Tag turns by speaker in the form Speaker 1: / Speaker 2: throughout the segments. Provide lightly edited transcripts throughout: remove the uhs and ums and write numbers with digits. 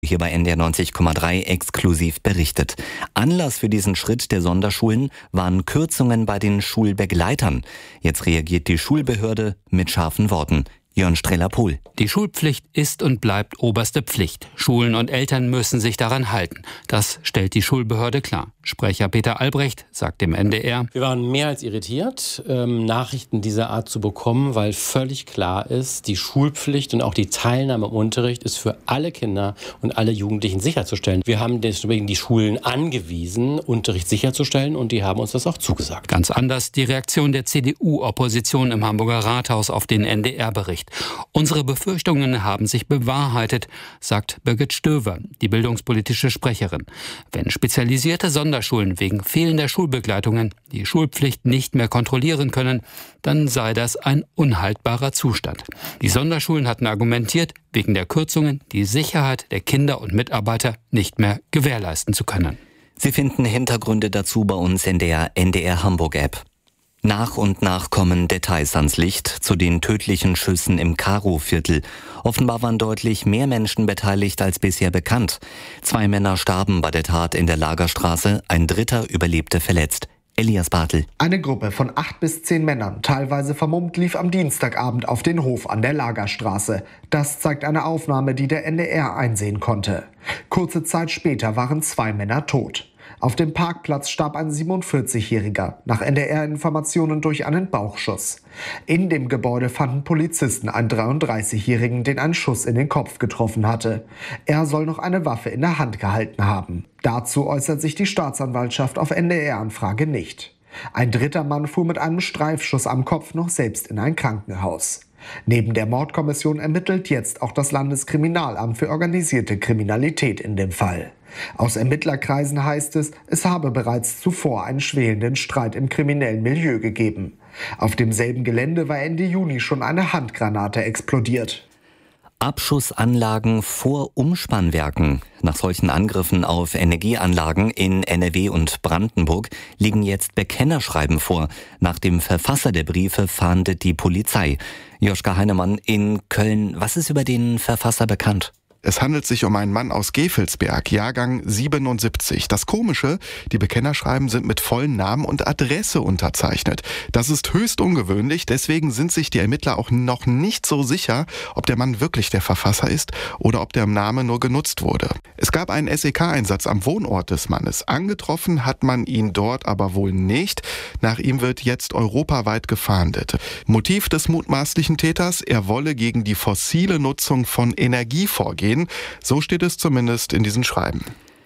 Speaker 1: Hier bei NDR 90,3 exklusiv berichtet. Anlass für diesen Schritt der Sonderschulen waren Kürzungen bei den Schulbegleitern. Jetzt reagiert die Schulbehörde mit scharfen Worten. Jörn Streller-Pohl.
Speaker 2: Die Schulpflicht ist und bleibt oberste Pflicht. Schulen und Eltern müssen sich daran halten. Das stellt die Schulbehörde klar. Sprecher Peter Albrecht sagt dem NDR:
Speaker 3: Wir waren mehr als irritiert, Nachrichten dieser Art zu bekommen, weil völlig klar ist, die Schulpflicht und auch die Teilnahme im Unterricht ist für alle Kinder und alle Jugendlichen sicherzustellen. Wir haben deswegen die Schulen angewiesen, Unterricht sicherzustellen, und die haben uns das auch zugesagt.
Speaker 2: Ganz anders die Reaktion der CDU-Opposition im Hamburger Rathaus auf den NDR-Bericht. Unsere Befürchtungen haben sich bewahrheitet, sagt Birgit Stöver, die bildungspolitische Sprecherin. Wenn spezialisierte Sonderschulen wegen fehlender Schulbegleitungen die Schulpflicht nicht mehr kontrollieren können, dann sei das ein unhaltbarer Zustand. Die Sonderschulen hatten argumentiert, wegen der Kürzungen die Sicherheit der Kinder und Mitarbeiter nicht mehr gewährleisten zu können.
Speaker 1: Sie finden Hintergründe dazu bei uns in der NDR Hamburg App. Nach und nach kommen Details ans Licht zu den tödlichen Schüssen im Karo-Viertel. Offenbar waren deutlich mehr Menschen beteiligt als bisher bekannt. 2 Männer starben bei der Tat in der Lagerstraße, ein dritter überlebte verletzt. Elias Bartel.
Speaker 4: Eine Gruppe von 8 bis 10 Männern, teilweise vermummt, lief am Dienstagabend auf den Hof an der Lagerstraße. Das zeigt eine Aufnahme, die der NDR einsehen konnte. Kurze Zeit später waren 2 Männer tot. Auf dem Parkplatz starb ein 47-Jähriger, nach NDR-Informationen durch einen Bauchschuss. In dem Gebäude fanden Polizisten einen 33-Jährigen, den ein Schuss in den Kopf getroffen hatte. Er soll noch eine Waffe in der Hand gehalten haben. Dazu äußert sich die Staatsanwaltschaft auf NDR-Anfrage nicht. Ein dritter Mann fuhr mit einem Streifschuss am Kopf noch selbst in ein Krankenhaus. Neben der Mordkommission ermittelt jetzt auch das Landeskriminalamt für organisierte Kriminalität in dem Fall. Aus Ermittlerkreisen heißt es, es habe bereits zuvor einen schwelenden Streit im kriminellen Milieu gegeben. Auf demselben Gelände war Ende Juni schon eine Handgranate explodiert.
Speaker 1: Abschussanlagen vor Umspannwerken. Nach solchen Angriffen auf Energieanlagen in NRW und Brandenburg liegen jetzt Bekennerschreiben vor. Nach dem Verfasser der Briefe fahndet die Polizei. Joschka Heinemann in Köln. Was ist über den Verfasser bekannt?
Speaker 5: Es handelt sich um einen Mann aus Gevelsberg, Jahrgang 77. Das Komische, die Bekennerschreiben sind mit vollen Namen und Adresse unterzeichnet. Das ist höchst ungewöhnlich, deswegen sind sich die Ermittler auch noch nicht so sicher, ob der Mann wirklich der Verfasser ist oder ob der Name nur genutzt wurde. Es gab einen SEK-Einsatz am Wohnort des Mannes. Angetroffen hat man ihn dort aber wohl nicht. Nach ihm wird jetzt europaweit gefahndet. Motiv des mutmaßlichen Täters, er wolle gegen die fossile Nutzung von Energie vorgehen. So steht es zumindest in diesen Schreiben.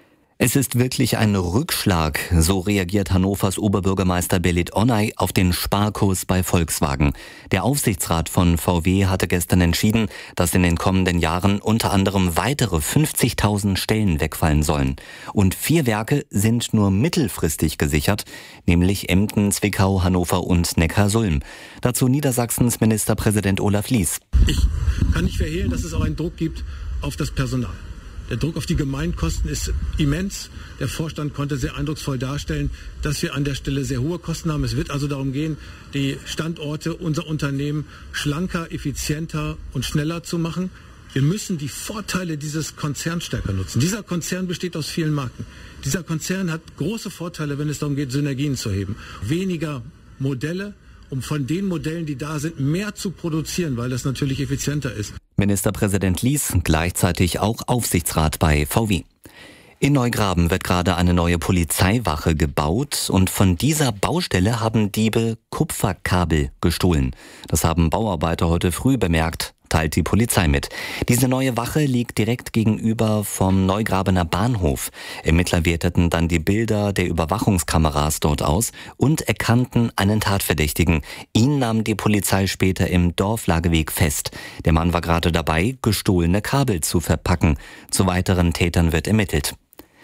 Speaker 1: Es ist wirklich ein Rückschlag, so reagiert Hannovers Oberbürgermeister Belit Onay auf den Sparkurs bei Volkswagen. Der Aufsichtsrat von VW hatte gestern entschieden, dass in den kommenden Jahren unter anderem weitere 50.000 Stellen wegfallen sollen. Und 4 Werke sind nur mittelfristig gesichert, nämlich Emden, Zwickau, Hannover und Neckarsulm. Dazu Niedersachsens Ministerpräsident Olaf Lies.
Speaker 6: Ich kann nicht verhehlen, dass es auch einen Druck gibt auf das Personal. Der Druck auf die Gemeinkosten ist immens. Der Vorstand konnte sehr eindrucksvoll darstellen, dass wir an der Stelle sehr hohe Kosten haben. Es wird also darum gehen, die Standorte, unser Unternehmen schlanker, effizienter und schneller zu machen. Wir müssen die Vorteile dieses Konzerns stärker nutzen. Dieser Konzern besteht aus vielen Marken. Dieser Konzern hat große Vorteile, wenn es darum geht, Synergien zu heben. Weniger Modelle, um von den Modellen, die da sind, mehr zu produzieren, weil das natürlich effizienter ist.
Speaker 1: Ministerpräsident Lies, gleichzeitig auch Aufsichtsrat bei VW. In Neugraben wird gerade eine neue Polizeiwache gebaut und von dieser Baustelle haben Diebe Kupferkabel gestohlen. Das haben Bauarbeiter heute früh bemerkt, teilt die Polizei mit. Diese neue Wache liegt direkt gegenüber vom Neugrabener Bahnhof. Ermittler werteten dann die Bilder der Überwachungskameras dort aus und erkannten einen Tatverdächtigen. Ihn nahm die Polizei später im Dorflageweg fest. Der Mann war gerade dabei, gestohlene Kabel zu verpacken. Zu weiteren Tätern wird ermittelt.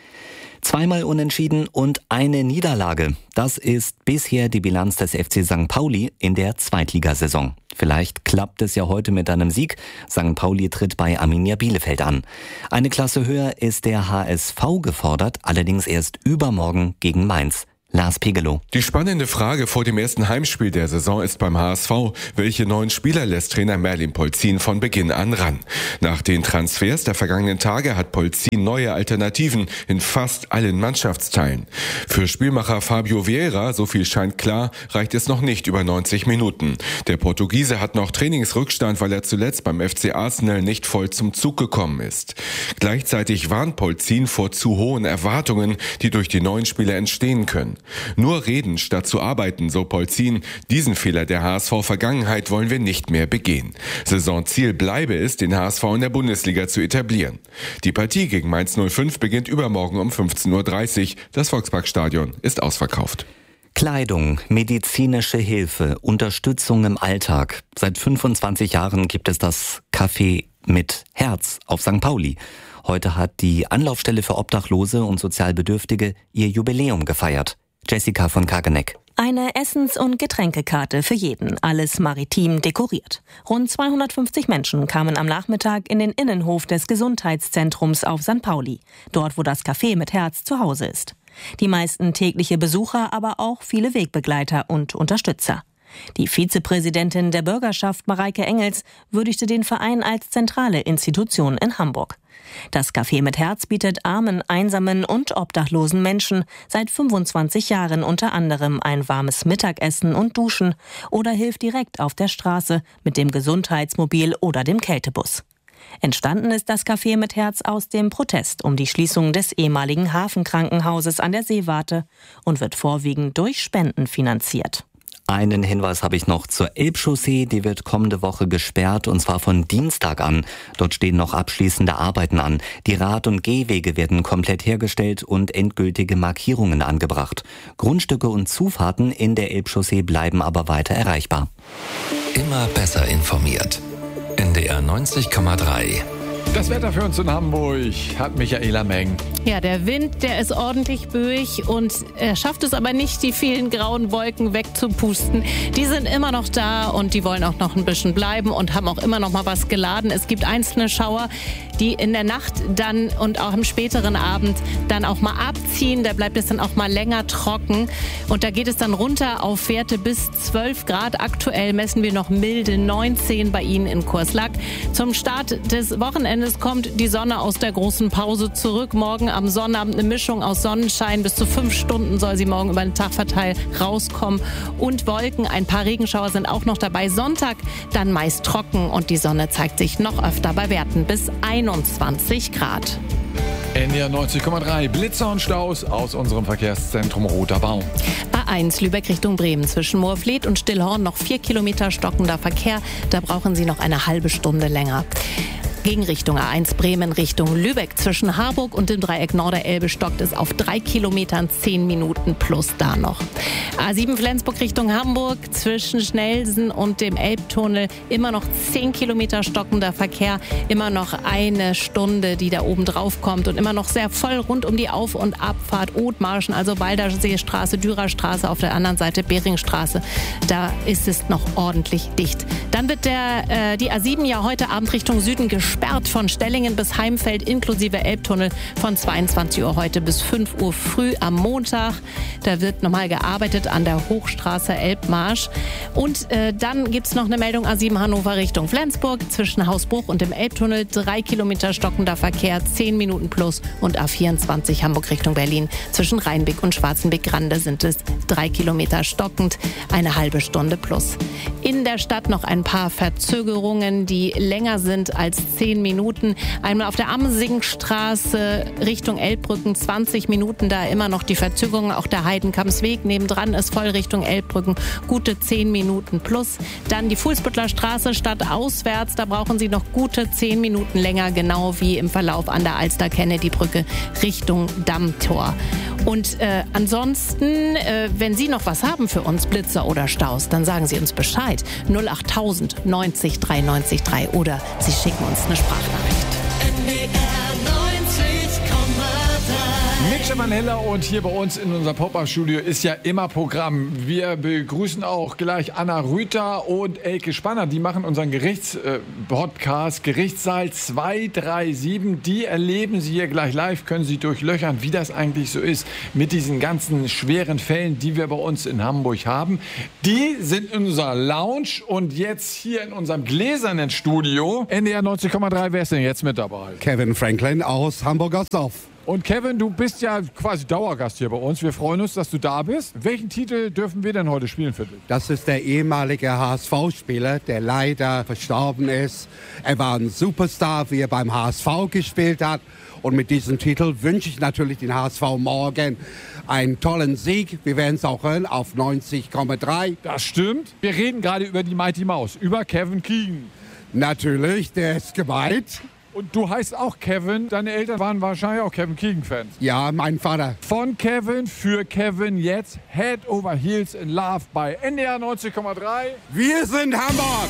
Speaker 1: 2-mal unentschieden und eine Niederlage. Das ist bisher die Bilanz des FC St. Pauli in der Zweitligasaison. Vielleicht klappt es ja heute mit einem Sieg. St. Pauli tritt bei Arminia Bielefeld an. Eine Klasse höher ist der HSV gefordert, allerdings erst übermorgen gegen Mainz. Lars Pegelow.
Speaker 7: Die spannende Frage vor dem ersten Heimspiel der Saison ist beim HSV, welche neuen Spieler lässt Trainer Merlin Polzin von Beginn an ran? Nach den Transfers der vergangenen Tage hat Polzin neue Alternativen in fast allen Mannschaftsteilen. Für Spielmacher Fabio Vieira, so viel scheint klar, reicht es noch nicht über 90 Minuten. Der Portugiese hat noch Trainingsrückstand, weil er zuletzt beim FC Arsenal nicht voll zum Zug gekommen ist. Gleichzeitig warnt Polzin vor zu hohen Erwartungen, die durch die neuen Spieler entstehen können. Nur reden statt zu arbeiten, so Polzin. Diesen Fehler der HSV-Vergangenheit wollen wir nicht mehr begehen. Saisonziel bleibe es, den HSV in der Bundesliga zu etablieren. Die Partie gegen Mainz 05 beginnt übermorgen um 15:30 Uhr. Das Volksparkstadion ist ausverkauft.
Speaker 1: Kleidung, medizinische Hilfe, Unterstützung im Alltag. Seit 25 Jahren gibt es das Café mit Herz auf St. Pauli. Heute hat die Anlaufstelle für Obdachlose und Sozialbedürftige ihr Jubiläum gefeiert. Jessica von Kageneck.
Speaker 8: Eine Essens- und Getränkekarte für jeden, alles maritim dekoriert. Rund 250 Menschen kamen am Nachmittag in den Innenhof des Gesundheitszentrums auf St. Pauli, dort wo das Café mit Herz zu Hause ist. Die meisten tägliche Besucher, aber auch viele Wegbegleiter und Unterstützer. Die Vizepräsidentin der Bürgerschaft Mareike Engels würdigte den Verein als zentrale Institution in Hamburg. Das Café mit Herz bietet armen, einsamen und obdachlosen Menschen seit 25 Jahren unter anderem ein warmes Mittagessen und Duschen oder hilft direkt auf der Straße mit dem Gesundheitsmobil oder dem Kältebus. Entstanden ist das Café mit Herz aus dem Protest um die Schließung des ehemaligen Hafenkrankenhauses an der Seewarte und wird vorwiegend durch Spenden finanziert.
Speaker 1: Einen Hinweis habe ich noch zur Elbchaussee. Die wird kommende Woche gesperrt und zwar von Dienstag an. Dort stehen noch abschließende Arbeiten an. Die Rad- und Gehwege werden komplett hergestellt und endgültige Markierungen angebracht. Grundstücke und Zufahrten in der Elbchaussee bleiben aber weiter erreichbar.
Speaker 9: Immer besser informiert. NDR 90,3.
Speaker 10: Das Wetter für uns in Hamburg hat Michaela Meng.
Speaker 11: Ja, der Wind, der ist ordentlich böig und er schafft es aber nicht, die vielen grauen Wolken wegzupusten. Die sind immer noch da und die wollen auch noch ein bisschen bleiben und haben auch immer noch mal was geladen. Es gibt einzelne Schauer, die in der Nacht dann und auch am späteren Abend dann auch mal abziehen. Da bleibt es dann auch mal länger trocken und da geht es dann runter auf Werte bis 12 Grad. Aktuell messen wir noch milde 19 bei Ihnen in Kurslack. Zum Start des Wochenendes kommt die Sonne aus der großen Pause zurück. Morgen am Sonnabend eine Mischung aus Sonnenschein. Bis zu 5 Stunden soll sie morgen über den Tag verteilt rauskommen. Und Wolken, ein paar Regenschauer sind auch noch dabei. Sonntag dann meist trocken und die Sonne zeigt sich noch öfter bei Werten bis 21 Grad.
Speaker 10: NDR 90,3. Blitzer und Staus aus unserem Verkehrszentrum Roter Baum.
Speaker 11: A1 Lübeck Richtung Bremen. Zwischen Moorfleet und Stillhorn noch 4 Kilometer stockender Verkehr. Da brauchen Sie noch eine halbe Stunde länger. Gegenrichtung A1 Bremen Richtung Lübeck. Zwischen Harburg und dem Dreieck Norderelbe stockt es auf 3 Kilometern 10 Minuten plus da noch. A7 Flensburg Richtung Hamburg. Zwischen Schnellsen und dem Elbtunnel immer noch 10 Kilometer stockender Verkehr. Immer noch eine Stunde, die da oben drauf kommt und immer noch sehr voll rund um die Auf- und Abfahrt Othmarschen, also Walderseestraße, Dürerstraße, auf der anderen Seite Beringstraße. Da ist es noch ordentlich dicht. Dann wird die A7 ja heute Abend Richtung Süden gesperrt von Stellingen bis Heimfeld inklusive Elbtunnel von 22 Uhr heute bis 5 Uhr früh am Montag. Da wird nochmal gearbeitet an der Hochstraße Elbmarsch. Und dann gibt es noch eine Meldung A7 Hannover Richtung Flensburg. Zwischen Hausbruch und dem Elbtunnel 3 Kilometer stockender Verkehr, 10 Minuten plus. Und A24 Hamburg Richtung Berlin. Zwischen Rheinbeck und Schwarzenbeck-Grande sind es 3 Kilometer stockend, eine halbe Stunde plus. In der Stadt noch ein paar Verzögerungen, die länger sind als 10 Minuten. Einmal auf der Amsingstraße Richtung Elbbrücken 20 Minuten, da immer noch die Verzögerung. Auch der Heidenkampsweg nebendran ist voll Richtung Elbbrücken, gute 10 Minuten plus. Dann die Fuhlsbüttler Straße stadtauswärts, da brauchen Sie noch gute 10 Minuten länger, genau wie im Verlauf an der Alster-Kennedy-Brücke Richtung Dammtor. Und ansonsten, wenn Sie noch was haben für uns, Blitzer oder Staus, dann sagen Sie uns Bescheid. 08000 90 93 3 oder Sie schicken uns eine Sprachnachricht.
Speaker 10: Mit Stefan Heller und hier bei uns in unserem Pop-Up-Studio ist ja immer Programm. Wir begrüßen auch gleich Anna Rüther und Elke Spanner. Die machen unseren Gerichtspodcast Gerichtssaal 237. Die erleben Sie hier gleich live, können Sie durchlöchern, wie das eigentlich so ist mit diesen ganzen schweren Fällen, die wir bei uns in Hamburg haben. Die sind in unserer Lounge und jetzt hier in unserem gläsernen Studio. NDR 90,3, wer ist denn jetzt mit dabei?
Speaker 12: Kevin Franklin aus Hamburgersdorf.
Speaker 10: Und Kevin, du bist ja quasi Dauergast hier bei uns. Wir freuen uns, dass du da bist. Welchen Titel dürfen wir denn heute spielen für dich?
Speaker 12: Das ist der ehemalige HSV-Spieler, der leider verstorben ist. Er war ein Superstar, wie er beim HSV gespielt hat. Und mit diesem Titel wünsche ich natürlich den HSV morgen einen tollen Sieg. Wir werden es auch hören auf 90,3.
Speaker 10: Das stimmt. Wir reden gerade über die Mighty Mouse, über Kevin Keegan.
Speaker 12: Natürlich, der ist gemeint.
Speaker 10: Und du heißt auch Kevin. Deine Eltern waren wahrscheinlich auch Kevin Keegan-Fans.
Speaker 12: Ja, mein Vater.
Speaker 10: Von Kevin für Kevin jetzt Head Over Heels in Love bei NDR 90,3.
Speaker 12: Wir sind Hamburg!